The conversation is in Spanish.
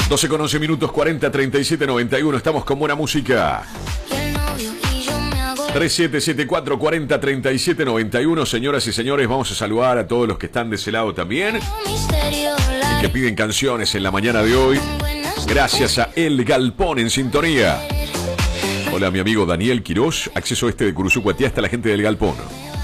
12 con 11 minutos, 40 37 91. Estamos con buena música. 3774 40 37 91. Señoras y señores, vamos a saludar a todos los que están de ese lado también y que piden canciones en la mañana de hoy. Gracias a El Galpón en sintonía. Hola, mi amigo Daniel Quirós, acceso este de Curuzucuatí hasta la gente del Galpón.